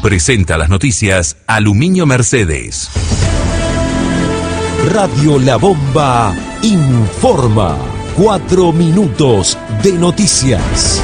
Presenta las noticias Aluminio Mercedes. Radio La Bomba informa. 4 minutos de noticias.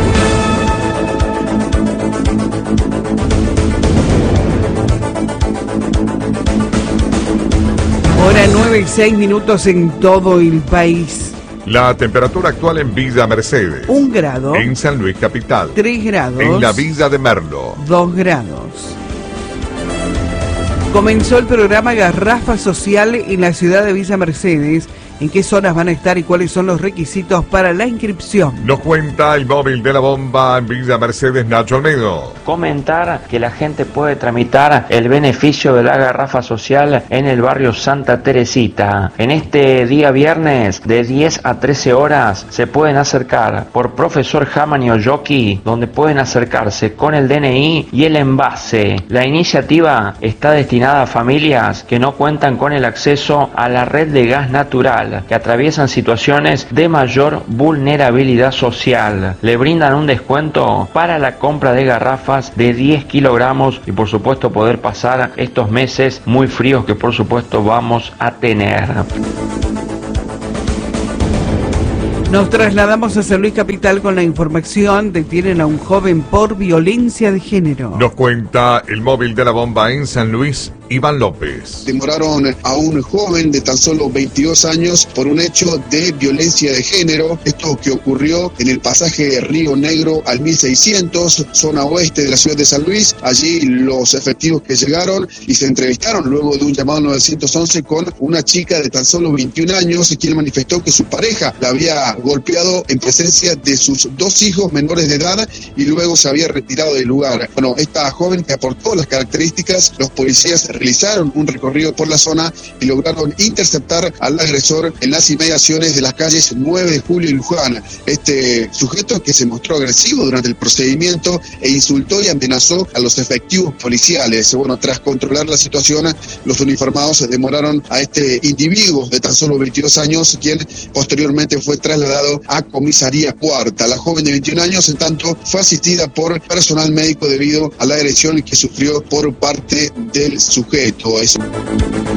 Hora 9:06 en todo el país. La temperatura actual en Villa Mercedes. 1 grado. En San Luis Capital. 3 grados. En la Villa de Merlo. 2 grados. Comenzó el programa Garrafa Social en la ciudad de Villa Mercedes. ¿En qué zonas van a estar y cuáles son los requisitos para la inscripción? Nos cuenta el móvil de la bomba en Villa Mercedes, Nacho Almedo. Comentar que la gente puede tramitar el beneficio de la garrafa social en el barrio Santa Teresita. En este día viernes de 10 a 13 horas se pueden acercar por Profesor Jamani Oyoki, donde pueden acercarse con el DNI y el envase. La iniciativa está destinada a familias que no cuentan con el acceso a la red de gas natural, que atraviesan situaciones de mayor vulnerabilidad social. Le brindan un descuento para la compra de garrafas de 10 kilogramos y por supuesto poder pasar estos meses muy fríos que por supuesto vamos a tener. Nos trasladamos a San Luis Capital con la información. Detienen a un joven por violencia de género. Nos cuenta el móvil de la bomba en San Luis, Iván López. Demoraron a un joven de tan solo 22 años por un hecho de violencia de género. Esto que ocurrió en el pasaje Río Negro al 1600, zona oeste de la ciudad de San Luis. Allí los efectivos que llegaron y se entrevistaron luego de un llamado 911 con una chica de tan solo 21 años, quien manifestó que su pareja la había golpeado en presencia de sus 2 hijos menores de edad y luego se había retirado del lugar. Bueno, esta joven que aportó las características, los policías realizaron un recorrido por la zona y lograron interceptar al agresor en las inmediaciones de las calles 9 de Julio y Luján. Este sujeto que se mostró agresivo durante el procedimiento e insultó y amenazó a los efectivos policiales. Bueno, tras controlar la situación, los uniformados demoraron a este individuo de tan solo 22 años, quien posteriormente fue trasladado a comisaría cuarta. La joven de 21 años, en tanto, fue asistida por personal médico debido a la agresión que sufrió por parte del sujeto.